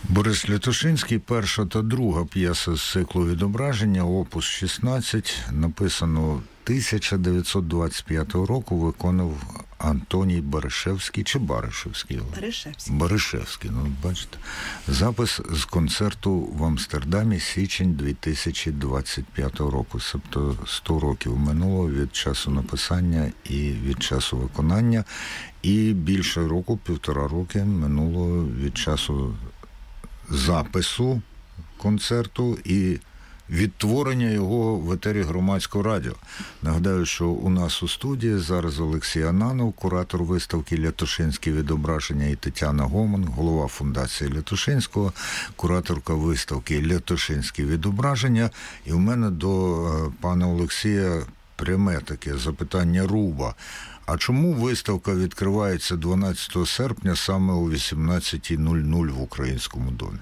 Борис Лятошинський, перша та друга п'єса з циклу «Відображення», опус 16, написано 1925 року, виконав Антоній Баришевський чи Баришевський? Баришевський, ну бачите. Запис з концерту в Амстердамі, січень 2025 року. Тобто 100 років минуло від часу написання і від часу виконання, і більше року, 1,5 роки минуло від часу запису концерту і відтворення його в етері Громадського радіо. Нагадаю, що у нас у студії зараз Олексій Ананов, куратор виставки «Лятошинське відображення», і Тетяна Гоман, голова фундації Лятошинського, кураторка виставки «Лятошинське відображення». І в мене до пана Олексія пряме таке запитання руба. А чому виставка відкривається 12 серпня саме о 18:00 в Українському домі?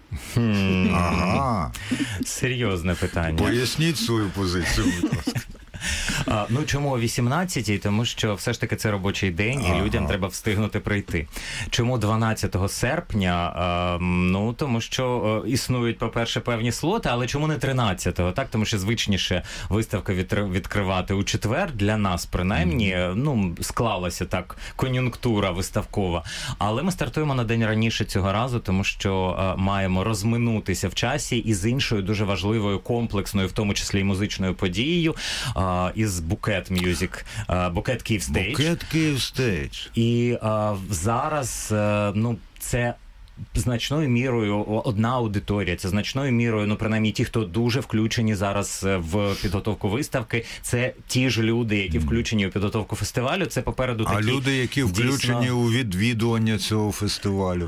Ага. Серйозне питання. Поясніть свою позицію, будь ласка. Ну, чому о 18-й? Тому що все ж таки це робочий день, і людям треба встигнути прийти. Чому 12 серпня? Ну, тому що існують, по-перше, певні слоти, але чому не 13-го? Так, тому що звичніше виставка відкривати у четвер, для нас, принаймні, ну, склалася так кон'юнктура виставкова. Але ми стартуємо на день раніше цього разу, тому що маємо розминутися в часі із іншою дуже важливою, комплексною, в тому числі і музичною подією, із Букет Мюзик, Букет Київстейдж. Букет Київстейдж. І зараз, ну, це значною мірою одна аудиторія, це значною мірою, ну, принаймні ті, хто дуже включені зараз в підготовку виставки, це ті ж люди, які включені у підготовку фестивалю, це попереду такі... А люди, які включені у відвідування цього фестивалю?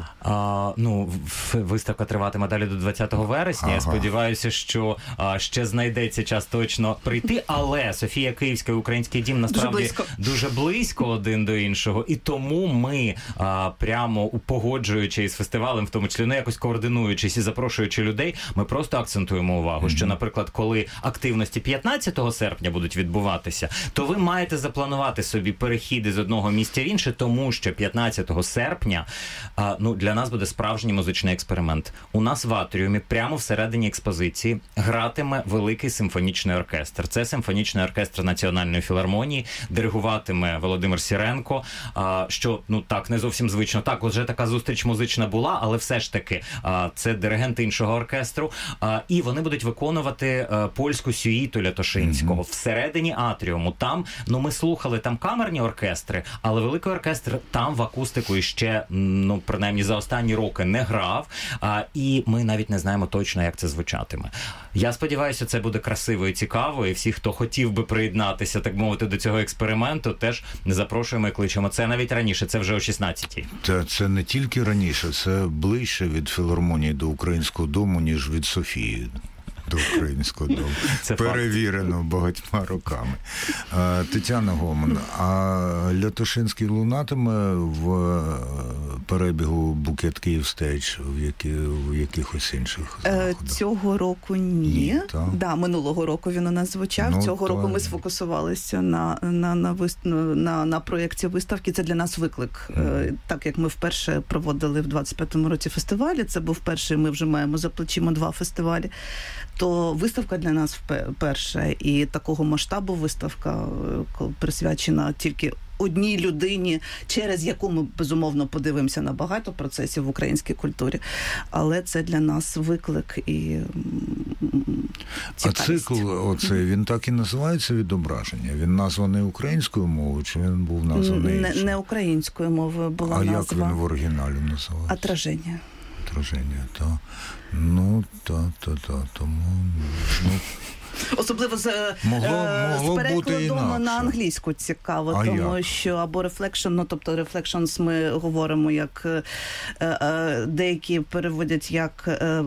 Ну, виставка триватиме далі до 20 вересня, я сподіваюся, що ще знайдеться час точно прийти, але Софія Київська і Український дім насправді дуже близько один до іншого, і тому ми прямо погоджуючи із фестивалем, в тому числі, не якось координуючись і запрошуючи людей, ми просто акцентуємо увагу, що, наприклад, коли активності 15 серпня будуть відбуватися, то ви маєте запланувати собі перехід із одного місця в інше, тому що 15 серпня, ну, для нас буде справжній музичний експеримент. У нас в атріумі, прямо всередині експозиції, гратиме великий симфонічний оркестр. Це симфонічний оркестр Національної філармонії, диригуватиме Володимир Сіренко, що, ну, так, не зовсім звично. Так, вже така зустріч музична була, але все ж таки це диригенти іншого оркестру, і вони будуть виконувати польську сюїту Лятошинського всередині атріуму. Там, ну, ми слухали там камерні оркестри, але великий оркестр там в акустику іще, ну, принаймні за останні роки не грав, і ми навіть не знаємо точно, як це звучатиме. Я сподіваюся, це буде красиво і цікаво, і всі, хто хотів би приєднатися, так мовити, до цього експерименту, теж запрошуємо і кличемо. Це навіть раніше, це вже о 16-й. Це не тільки раніше, це ближче від філармонії до Українського дому, ніж від Софії до Українського дому. Це перевірено багатьма роками. Тетяна Гоман, а Лятошинський лунатиме в перебігу Букет Київстейдж в якихось інших заходах? Цього року ні. Да, минулого року він у нас звучав. Ну, цього року ми сфокусувалися на проєкті виставки. Це для нас виклик. Так як ми вперше проводили в 25-му році фестивалі, це був перший, ми вже маємо за плечима 2 фестивалі, то виставка для нас перша, і такого масштабу виставка присвячена тільки одній людині, через яку ми, безумовно, подивимося на багато процесів в українській культурі. Але це для нас виклик і цікавість. А цикл оцей, він так і називається «Відображення»? Він названий українською мовою, чи він був названий іншою? Не українською мовою була назва. А як він в оригіналі називається? «Отраження». «Отраження», так. Ну, тому... Ну... Особливо з перекладом на англійську цікаво, тому що або reflection, ну, тобто reflections ми говоримо як деякі переводять як